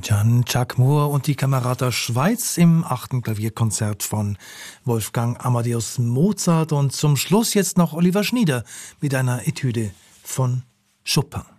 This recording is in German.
Jan-Jacques Moore und die Camerata Schweiz im 8. Klavierkonzert von Wolfgang Amadeus Mozart und zum Schluss jetzt noch Oliver Schnieder mit einer Etüde von Chopin.